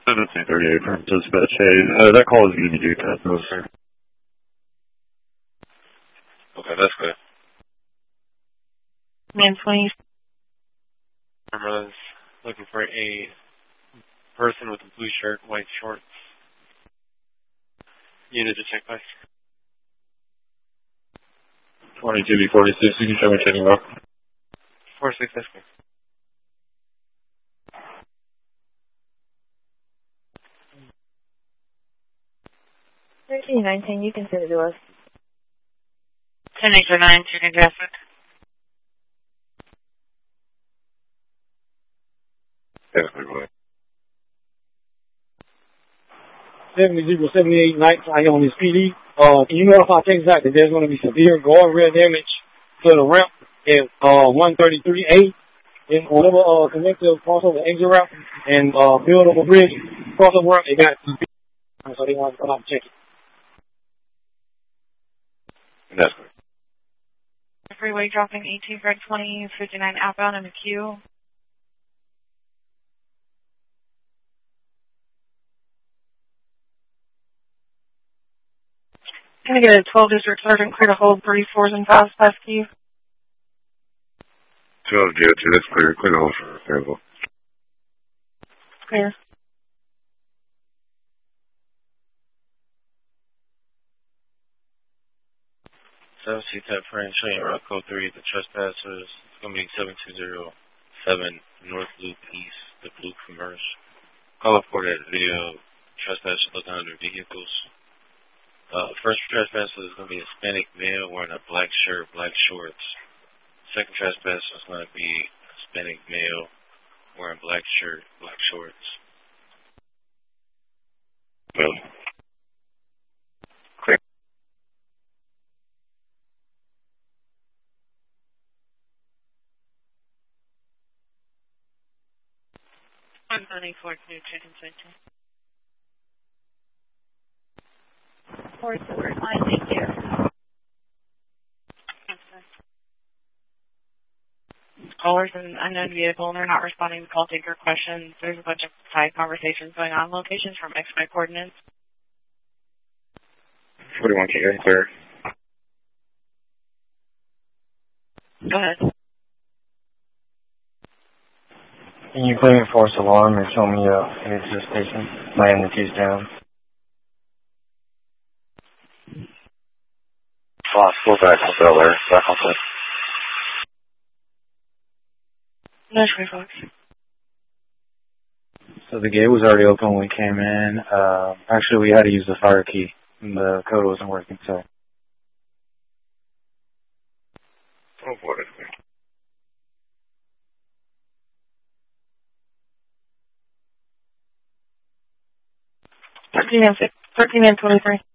1738 from Dispatch. Hey, that call is going to be due to those, sir. Okay, that's good. Man 20. Cameras looking for a person with a blue shirt, white shorts. Unit to check by. 22B46, you can show me checking up. 46, that's good. 1319, you can send it to us. 1089, Junior Jasper. Yes, we will. 7078 Nights, I am on this PD. Can you notify Texas that there's going to be severe guardrail damage to the ramp at 133A in whatever connective crossover exit route and build up a bridge crossover ramp. They got so they want to come out and check it. That's good. Freeway dropping 18 Greg 20, 59 outbound in the queue. Can I get a 12 district sergeant clear to hold 3 4s and 5s past queue? 12 DOT, that's clear. Clear the whole circle. Clear. So, C-Tap frame showing route code 3, the trespassers. It's going to be 7207 North Loop East, the Blue Commerce. Call up for that video. Trespassers looking under vehicles. First trespasser is going to be a Hispanic male wearing a black shirt, black shorts. Second trespasser is going to be a Hispanic male wearing black shirt, black shorts. Well. Clear. 194 New Chicken Center. 44, thank you. Callers in an unknown vehicle and they're not responding to call taker questions. There's a bunch of side conversations going on. Locations from XY coordinates. 41 K, clear. Go ahead. Can you claim a false alarm or show me a exit station? My entity's down. Fox, go back on Bel Air. Back on set. No, Fox. So the gate was already open when we came in. Actually, we had to use the fire key. And the code wasn't working, so. Oh, boy. 13 and 23.